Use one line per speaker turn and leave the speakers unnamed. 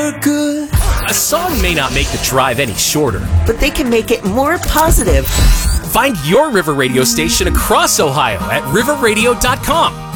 for good.
A song may not make the drive any shorter,
but they can make it more positive.
Find your River Radio station across Ohio at riverradio.com.